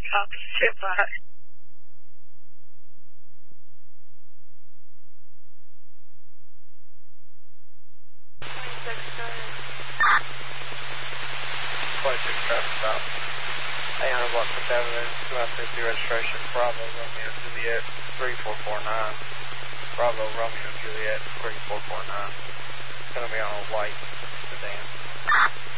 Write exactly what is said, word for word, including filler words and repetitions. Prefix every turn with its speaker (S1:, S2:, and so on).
S1: Copy, stand by.
S2: twenty-six traffic stop. eight hundred block fifth Avenue, two nine six zero registration, Bravo Romeo Juliet three four four nine. Bravo Romeo Juliet three four four nine. It's going to be on a white sedan.